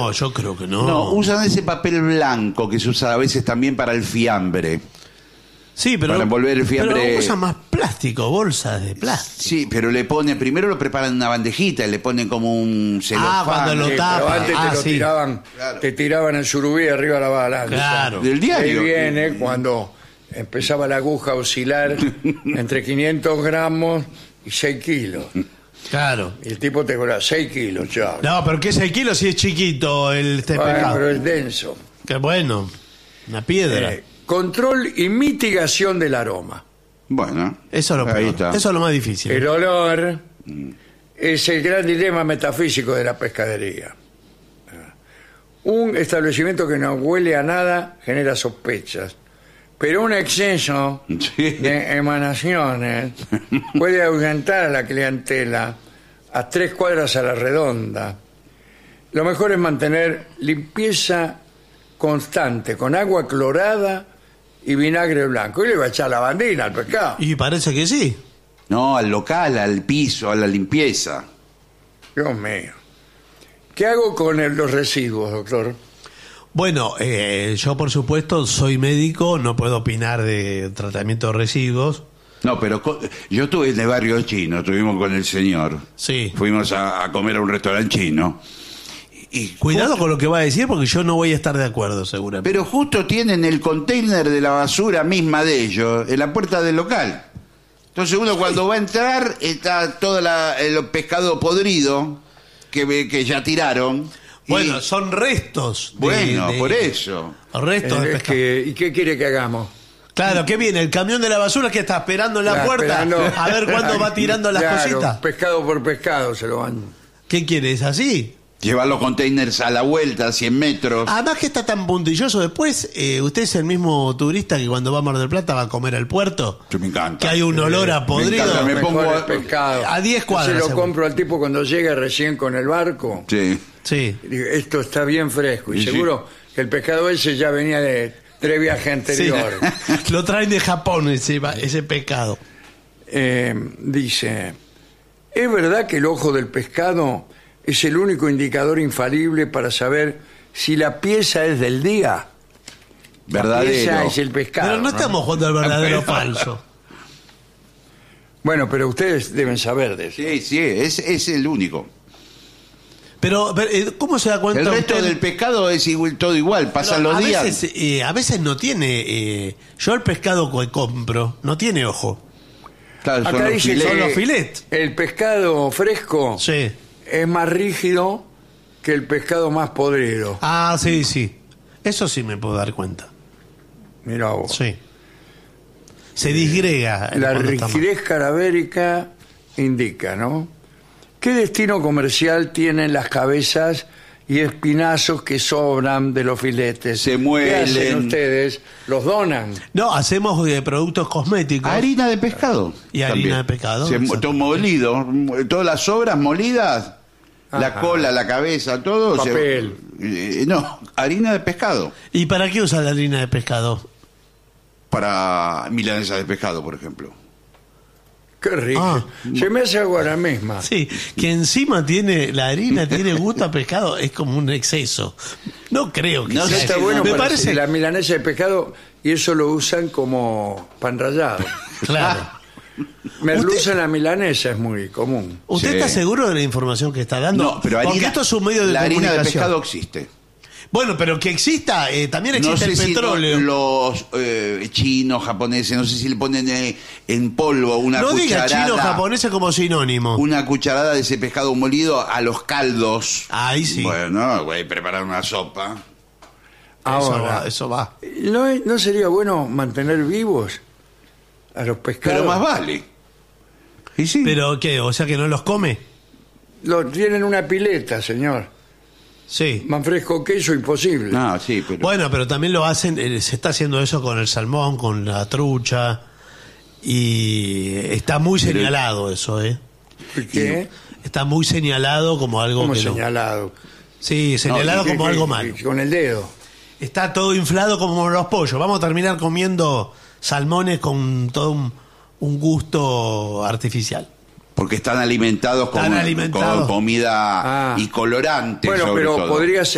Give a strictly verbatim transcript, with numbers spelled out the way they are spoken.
No, yo creo que no. No, usan ese papel blanco que se usa a veces también para el fiambre. Sí, pero, para envolver el fiambre. Pero usan más plástico, bolsas de plástico. Sí, pero le ponen, primero lo preparan en una bandejita y le ponen como un celofán. Ah, cuando lo Sí, tapan. pero antes Ah, te lo sí. tiraban, Claro. te tiraban el surubí arriba de la balanza. Claro. Del diario. Ahí viene cuando empezaba la aguja a oscilar entre quinientos gramos y seis kilos. Claro. Y el tipo te cobraba seis kilos, chao. No, pero ¿qué seis kilos si es chiquito el este Bueno, pescado? pero es denso. Qué bueno. Una piedra. Eh, control y mitigación del aroma. Bueno, Eso es lo ahí peor. está. Eso es lo más difícil. El olor es el gran dilema metafísico de la pescadería. Un establecimiento que no huele a nada genera sospechas, pero un exceso Sí. de emanaciones puede ahuyentar a la clientela a tres cuadras a la redonda. Lo mejor es mantener limpieza constante con agua clorada y vinagre blanco. Y le va a echar la bandina al pescado. Y parece que sí. No, al local, al piso, a la limpieza. Dios mío. ¿Qué hago con el- los residuos, doctor? Bueno, eh, yo por supuesto soy médico, no puedo opinar de tratamiento de residuos. No, pero co- yo estuve en el barrio chino, estuvimos con el señor. Sí. Fuimos a, a comer a un restaurante chino. Y, y Cuidado justo- con lo que va a decir porque yo no voy a estar de acuerdo seguramente. Pero justo tienen el container de la basura misma de ellos en la puerta del local. Entonces uno cuando va a entrar está todo la- el pescado podrido que, ve- que ya tiraron. Y- Bueno, son restos. de- bueno, de- por eso. Restos de Es pescado. que- ¿Y qué quiere que hagamos? Claro, ¿qué viene? El camión de la basura que está esperando en la Está puerta esperando- a ver cuándo va tirando las Claro, cositas. pescado por pescado se lo van. ¿Qué quieres? ¿Así? Llevar los containers a la vuelta, a cien metros. Además que está tan puntilloso después, eh, usted es el mismo turista que cuando va a Mar del Plata va a comer al puerto. Yo me encanta. Que hay un olor a Me podrido. encanta, me Mejor pongo el a- pescado. a diez cuadras, Se lo seguro. compro al tipo cuando llega recién con el barco. Sí. Sí. Y digo, esto está bien fresco. Y Sí, sí. seguro que el pescado ese ya venía de tres viajes Sí. anteriores. Lo traen de Japón ese, ese pescado. Eh, dice, ¿es verdad que el ojo del pescado es el único indicador infalible para saber si la pieza es del día? La Verdadero. pieza es el pescado. Pero no ¿no? estamos jugando al verdadero o falso. Bueno, pero ustedes deben saber de eso. Sí, sí, es, es el único. Pero, pero, eh, ¿cómo se da cuenta El resto usted? del pescado es igual, todo igual, pasan Pero los a días. Veces, eh, a veces no tiene... eh, yo el pescado que compro no tiene ojo. Claro, son Acá los dice filetes. Son que los filets. el pescado fresco Sí. es más rígido que el pescado más podrido. Ah, sí, sí. Eso sí me puedo dar cuenta. Mira vos. Sí. Se disgrega. La cuando está mal. rigidez cadavérica indica, ¿no? ¿Qué destino comercial tienen las cabezas y espinazos que sobran de los filetes? Se ¿Qué muelen. hacen ustedes? ¿Los donan? No, hacemos eh, productos cosméticos. Harina de pescado. Y harina de pescado, Se, exacto. todo molido. Todas las sobras molidas, la Ajá. cola, la cabeza, todo. se- Papel. eh, no, harina de pescado. ¿Y para qué usa la harina de pescado? Para milanesa de pescado, por ejemplo. Qué rico. Ah. Se me hace agua la misma. Sí, que encima tiene la harina, tiene gusto a pescado, es como un exceso. No creo que No, sea. Está sí, bueno me para parece. la milanesa de pescado y eso lo usan como pan rallado. Claro. Merluza en la milanesa es muy común. ¿Usted Sí. está seguro de la información que está dando? No, pero Porque harina, esto es un medio de la harina de comunicación. pescado existe. Bueno, pero que exista, eh, también No existe sé el si petróleo. lo- los eh, chinos, japoneses, no sé si le ponen eh, en polvo una No diga cucharada. chino japonés como sinónimo. Una cucharada de ese pescado molido a los caldos. Ahí sí. Bueno, güey, preparar una sopa. Eso Ahora, va, eso va. ¿no, es- ¿no sería bueno mantener vivos a los pescados? Pero más vale. Y sí. ¿Pero qué? O sea que no los come. Lo, tienen una pileta, señor. Sí. Más fresco que eso, imposible. No, sí, pero. Bueno, pero también lo hacen, eh, se está haciendo eso con el salmón, con la trucha, y está muy Pero- señalado eso, ¿eh? ¿Qué? Está muy señalado como algo ¿Cómo que no- señalado? Sí, señalado ¿Y qué- como qué- algo qué- malo. Con el dedo. Está todo inflado como los pollos. Vamos a terminar comiendo salmones con todo un, un gusto artificial. Porque están alimentados con, Están alimentados. con comida Ah. y colorante. Bueno, sobre pero todo. podrías